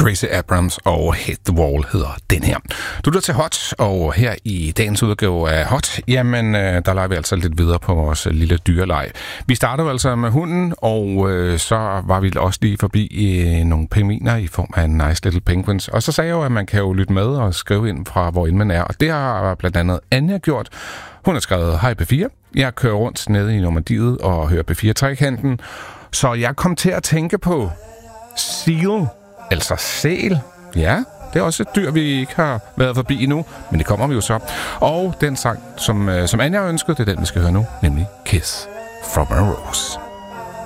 Gracie Abrams og Hit the Wall hedder den her. Du lytter til Hot, og her i dagens udgave af Hot, jamen der leger vi altså lidt videre på vores lille dyreleg. Vi startede altså med hunden, og så var vi også lige forbi nogle pingviner i form af Nice Little Penguins. Og så sagde jeg jo, at man kan jo lytte med og skrive ind fra, hvor end man er. Og det har blandt andet Anja gjort. Hun har skrevet, hej P4. Jeg kører rundt nede i Normandiet og hører P4-trækanten. Så jeg kom til at tænke på seal, altså sæl. Ja, det er også et dyr, vi ikke har været forbi endnu, men det kommer vi jo så. Og den sang, som Anja har ønsket, det er den, vi skal høre nu, nemlig Kiss from a Rose.